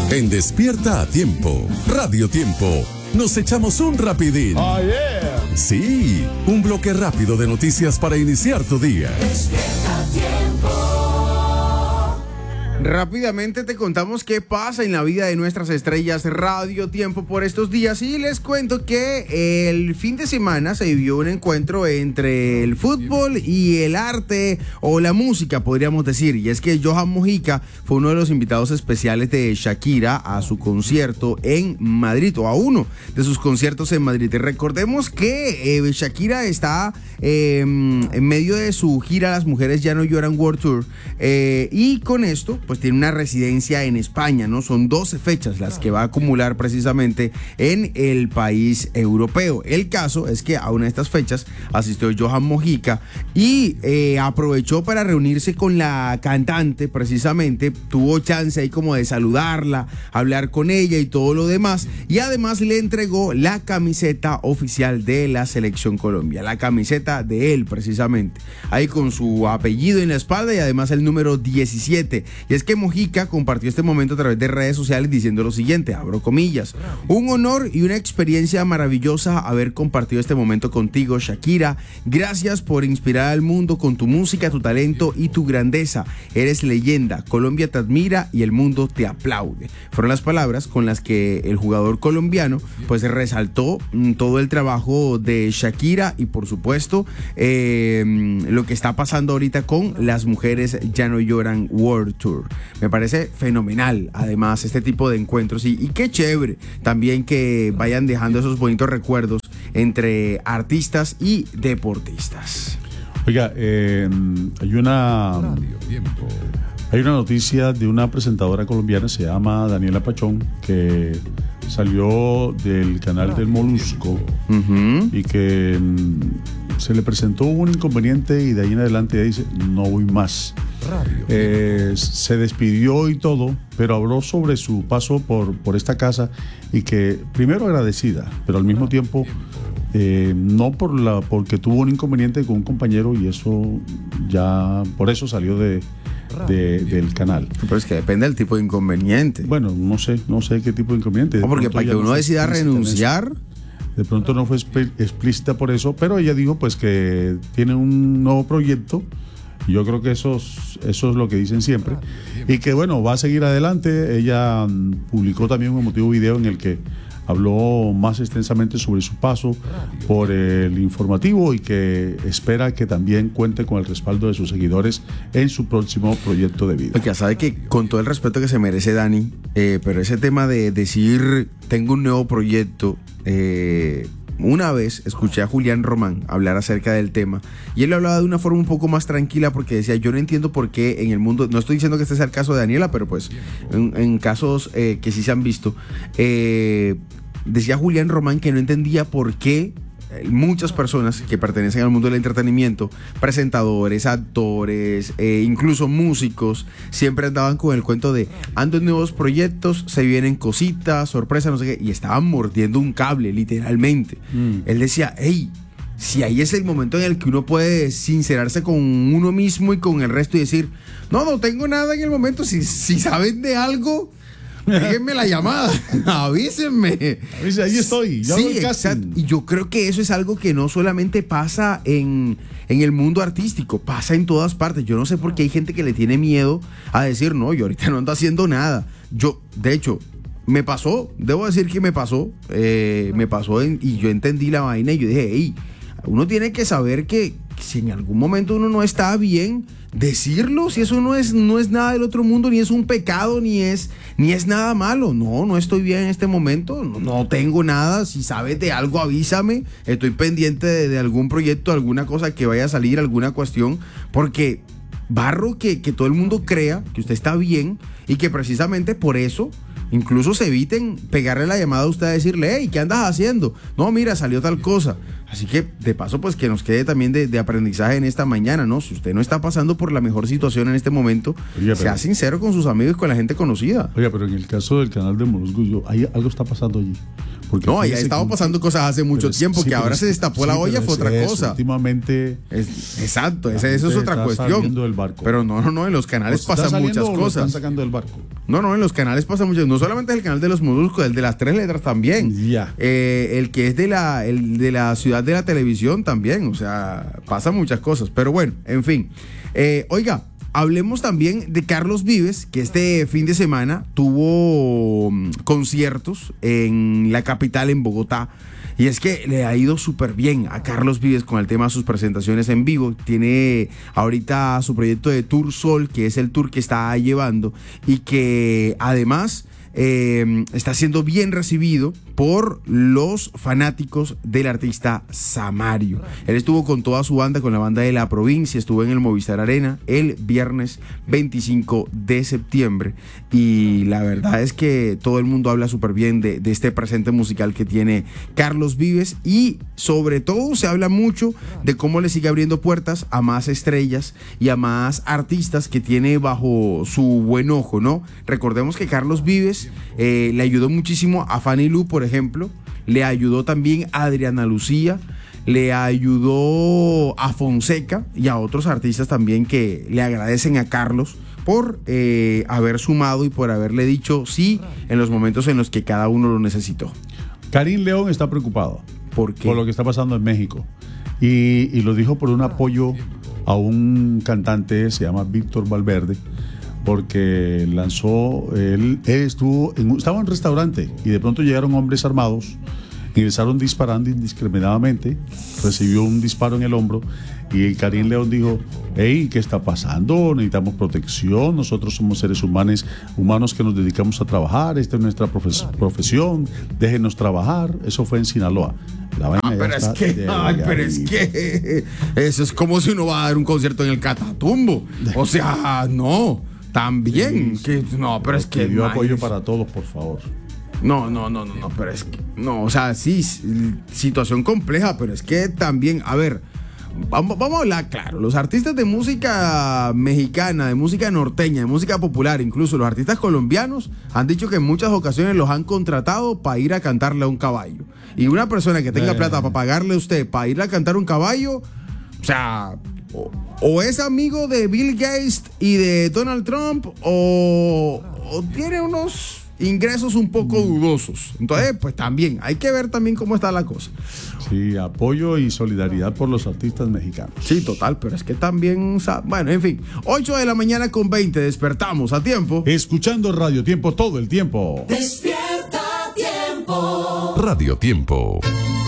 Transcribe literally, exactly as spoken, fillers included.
En Despierta a Tiempo, Radio Tiempo, nos echamos un rapidín. Oh, yeah. Sí, un bloque rápido de noticias para iniciar tu día. Despierta a Tiempo. Rápidamente te contamos qué pasa en la vida de nuestras estrellas Radio Tiempo por estos días y les cuento que el fin de semana se vivió un encuentro entre el fútbol y el arte o la música, podríamos decir, y es que Johan Mojica fue uno de los invitados especiales de Shakira a su concierto en Madrid, o a uno de sus conciertos en Madrid. Y recordemos que eh, Shakira está eh, en medio de su gira Las Mujeres Ya No Lloran World Tour, eh, y con esto pues tiene una residencia en España, ¿no? Son doce fechas las que va a acumular precisamente en el país europeo. El caso es que a una de estas fechas asistió Johan Mojica y eh, aprovechó para reunirse con la cantante precisamente, tuvo chance ahí como de saludarla, hablar con ella y todo lo demás, y además le entregó la camiseta oficial de la Selección Colombia, la camiseta de él precisamente, ahí con su apellido en la espalda y además el número diecisiete. Y es que Mojica compartió este momento a través de redes sociales diciendo lo siguiente, abro comillas: un honor y una experiencia maravillosa haber compartido este momento contigo, Shakira. Gracias por inspirar al mundo con tu música, tu talento y tu grandeza. Eres leyenda, Colombia te admira y el mundo te aplaude. Fueron las palabras con las que el jugador colombiano pues resaltó mm, todo el trabajo de Shakira y por supuesto eh, lo que está pasando ahorita con Las Mujeres Ya No Lloran World Tour. Me parece fenomenal, además, este tipo de encuentros y, y qué chévere también que vayan dejando esos bonitos recuerdos entre artistas y deportistas. Oiga, eh, hay una hay una noticia de una presentadora colombiana, se llama Daniela Pachón, que salió del canal del Molusco uh-huh. y que mm, se le presentó un inconveniente y de ahí en adelante ella dice, no voy más. Eh, se despidió y todo, pero habló sobre su paso por, por esta casa y que primero agradecida, pero al mismo tiempo eh, no por la porque tuvo un inconveniente con un compañero y eso ya por eso salió de, de del canal. Pero es que depende del tipo de inconveniente. Bueno, no sé, no sé qué tipo de inconveniente. No, porque para que uno decida renunciar. De pronto no fue explícita por eso, pero ella dijo pues que tiene un nuevo proyecto. Yo creo que eso es, eso es lo que dicen siempre. Y que bueno, va a seguir adelante. Ella um, publicó también un emotivo video en el que habló más extensamente sobre su paso por el informativo y que espera que también cuente con el respaldo de sus seguidores en su próximo proyecto de vida. Porque sabe que con todo el respeto que se merece Dani, eh, pero ese tema de decir tengo un nuevo proyecto, eh, una vez escuché a Julián Román hablar acerca del tema y él hablaba de una forma un poco más tranquila porque decía, yo no entiendo por qué en el mundo, no estoy diciendo que este sea el caso de Daniela, pero pues en, en casos eh, que sí se han visto, eh, decía Julián Román que no entendía por qué muchas personas que pertenecen al mundo del entretenimiento, presentadores, actores, eh, incluso músicos, siempre andaban con el cuento de ando en nuevos proyectos, se vienen cositas, sorpresas, no sé qué, y estaban mordiendo un cable, literalmente. Mm. Él decía, hey, si ahí es el momento en el que uno puede sincerarse con uno mismo y con el resto y decir, no, no tengo nada en el momento, si, si saben de algo, déjenme la llamada, avísenme. Ahí estoy, ya sí, exacto. Y yo creo que eso es algo que no solamente pasa en, en el mundo artístico, pasa en todas partes. Yo no sé por qué hay gente que le tiene miedo a decir, no, yo ahorita no ando haciendo nada. Yo, de hecho, me pasó, debo decir que me pasó, eh, me pasó en, y yo entendí la vaina y yo dije, hey, uno tiene que saber que si en algún momento uno no está bien, decirlo, si eso no es, no es nada del otro mundo, ni es un pecado, ni es, ni es nada malo. No, no estoy bien en este momento, no, no tengo nada. Si sabes de algo, avísame. Estoy pendiente de, de algún proyecto, alguna cosa que vaya a salir, alguna cuestión, porque barro que, que todo el mundo crea que usted está bien y que precisamente por eso incluso se eviten pegarle la llamada a usted a decirle, hey, ¿qué andas haciendo? No, mira, salió tal cosa. Así que, de paso, pues que nos quede también de, de aprendizaje en esta mañana, ¿no? Si usted no está pasando por la mejor situación en este momento, Oye, sea pero- sincero con sus amigos y con la gente conocida. Oiga, pero en el caso del canal de Molusco, yo, ahí algo está pasando allí. Porque No, ahí ha fíjese estado que- pasando cosas hace mucho pero es- tiempo, sí, que pero ahora es- se destapó sí, la pero olla, fue es otra eso, cosa. Últimamente. Es- exacto, La esa, eso es gente otra está saliendo cuestión. del barco. Pero no, no, no, en los canales ¿Está pasan saliendo muchas o lo están cosas. sacando del barco? No, no, en los canales pasan muchas. No solamente el canal de los Moluscos, el de las tres letras también. Ya. Eh, el que es de la, el de la ciudad de la televisión también. O sea, pasan muchas cosas. Pero bueno, en fin. Eh, oiga, hablemos también de Carlos Vives, que este fin de semana tuvo mm, conciertos en la capital, en Bogotá. Y es que le ha ido súper bien a Carlos Vives con el tema de sus presentaciones en vivo. Tiene ahorita su proyecto de Tour Sol, que es el tour que está llevando y que además eh, está siendo bien recibido por los fanáticos del artista Samario. Él estuvo con toda su banda, con la banda de la provincia, estuvo en el Movistar Arena el viernes veinticinco de septiembre y la verdad es que todo el mundo habla súper bien de, de este presente musical que tiene Carlos Vives y sobre todo se habla mucho de cómo le sigue abriendo puertas a más estrellas y a más artistas que tiene bajo su buen ojo, ¿no? Recordemos que Carlos Vives eh, le ayudó muchísimo a Fanny Lu, por ejemplo, le ayudó también a Adriana Lucía, le ayudó a Fonseca y a otros artistas también que le agradecen a Carlos por eh, haber sumado y por haberle dicho sí en los momentos en los que cada uno lo necesitó. Karim León está preocupado ¿Por qué? por lo que está pasando en México. Y, y lo dijo por un apoyo a un cantante, se llama Víctor Valverde, porque lanzó, él, él estuvo, en, un- estaba en un restaurante y de pronto llegaron hombres armados, ingresaron disparando indiscriminadamente, recibió un disparo en el hombro y Karim León dijo, hey, ¿qué está pasando? Necesitamos protección, nosotros somos seres humanos, humanos que nos dedicamos a trabajar, esta es nuestra profes- profesión, déjenos trabajar. Eso fue en Sinaloa. La vaina Ah, ya pero es está que, de ay, pero es ahí. que eso es como si uno va a dar un concierto en el Catatumbo. O sea, no, también. Sí, Que, no, pero es que. Pidió apoyo imagínese. para todos, por favor. No, no, no, no, no, pero es que. No, o sea, sí, s- situación compleja, pero es que también, a ver. Vamos, vamos a hablar claro, los artistas de música mexicana, de música norteña, de música popular, incluso los artistas colombianos han dicho que en muchas ocasiones los han contratado para ir a cantarle a un caballo. Y una persona que tenga Eh. plata para pagarle a usted para ir a cantar un caballo, o sea, o, o es amigo de Bill Gates y de Donald Trump o, o tiene unos ingresos un poco dudosos. Entonces, pues también, hay que ver también cómo está la cosa. Sí, apoyo y solidaridad por los artistas mexicanos. Sí, total, pero es que también, sa- bueno, en fin, ocho de la mañana con veinte, despertamos a tiempo. Escuchando Radio Tiempo todo el tiempo. Despierta tiempo. Radio Tiempo.